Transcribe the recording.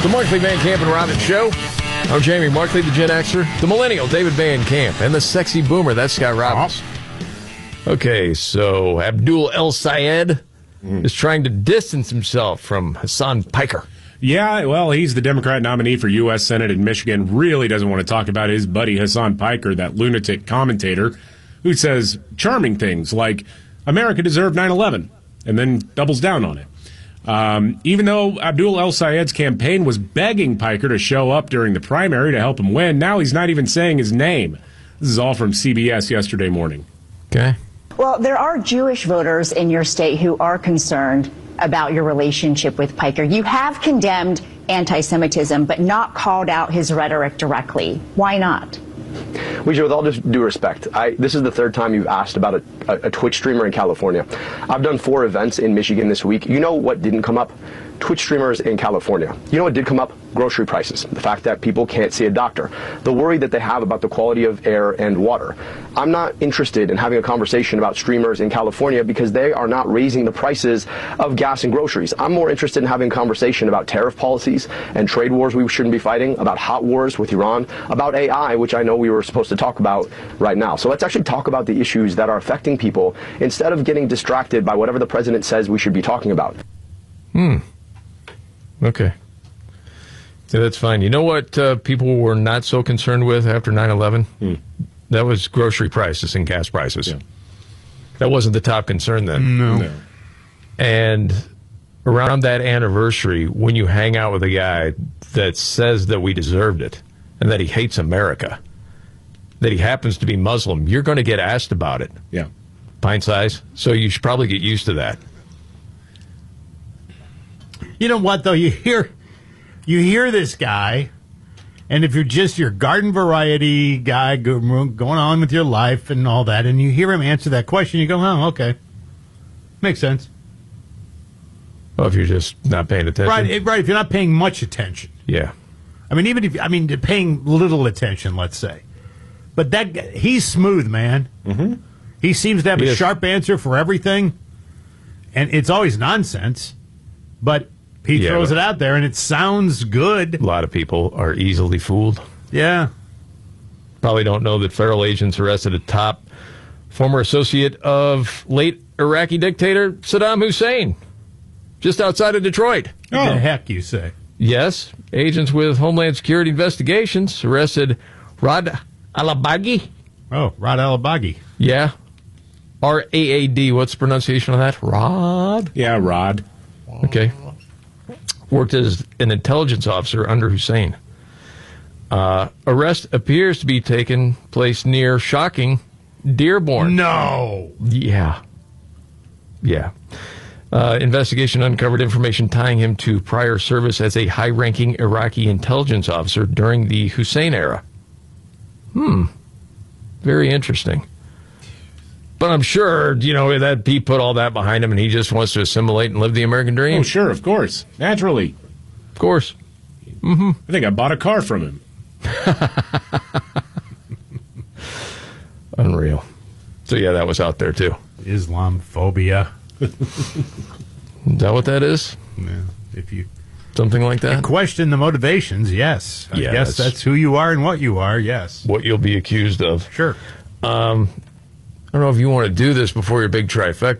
The Markley, Van Camp, and Robbins Show. I'm Jamie Markley, the Gen Xer. The Millennial, David Van Camp. And the Sexy Boomer, that's Scott Robbins. Okay, so Abdul El Sayed is trying to distance himself from Hassan Piker. Yeah, well, he's the Democrat nominee for U.S. Senate in Michigan. Really doesn't want to talk about his buddy Hassan Piker, that lunatic commentator who says charming things like America deserved 9/11 and then doubles down on it. Even though Abdul El Sayed's campaign was begging Piker to show up during the primary to help him win, now he's not even saying his name. This is all from CBS yesterday morning. Okay. Well, there are Jewish voters in your state who are concerned about your relationship with Piker. You have condemned anti-Semitism, but not called out his rhetoric directly. Why not? Weijia, with all due respect, this is the third time you've asked about a Twitch streamer in California. I've done 4 events in Michigan this week. You know what didn't come up? Twitch streamers in California. You know what did come up? Grocery prices. The fact that people can't see a doctor. The worry that they have about the quality of air and water. I'm not interested in having a conversation about streamers in California because they are not raising the prices of gas and groceries. I'm more interested in having a conversation about tariff policies and trade wars we shouldn't be fighting, about hot wars with Iran, about AI, which I know we were supposed to talk about right now. So let's actually talk about the issues that are affecting people instead of getting distracted by whatever the president says we should be talking about. Okay. So that's fine. You know what people were not so concerned with after 9/11? That was grocery prices and gas prices. Yeah. That wasn't the top concern then. No. And around that anniversary, when you hang out with a guy that says that we deserved it and that he hates America, that he happens to be Muslim, you're going to get asked about it. Yeah. Pint size. So you should probably get used to that. You know what, though? You hear this guy, and if you're just your garden variety guy going on with your life and all that, and you hear him answer that question, you go, oh, okay. Makes sense. Well, if you're just not paying attention. Right, if you're not paying much attention. Yeah. I mean, you're paying little attention, let's say. But that guy, he's smooth, man. Mm-hmm. He seems to have a sharp answer for everything, and it's always nonsense, but he throws it out there, and it sounds good. A lot of people are easily fooled. Yeah. Probably don't know that federal agents arrested a top former associate of late Iraqi dictator Saddam Hussein just outside of Detroit. What the heck you say? Yes. Agents with Homeland Security Investigations arrested Rad al-Abagi. Oh, Rad al-Abagi. Yeah. R-A-A-D. What's the pronunciation of that? Rod? Yeah, Rod. Okay. Worked as an intelligence officer under Hussein. Arrest appears to be taking place near, shocking, Dearborn. No. Yeah. Investigation uncovered information tying him to prior service as a high-ranking Iraqi intelligence officer during the Hussein era. Very interesting. But I'm sure, that he put all that behind him and he just wants to assimilate and live the American dream. Oh, sure, of course. Naturally. Of course. I think I bought a car from him. Unreal. So, yeah, that was out there, too. Islamophobia. Is that what that is? Yeah. If you something like that? Question the motivations, yes. I guess that's who you are and what you are, yes. What you'll be accused of. Sure. I don't know if you want to do this before your big trifecta.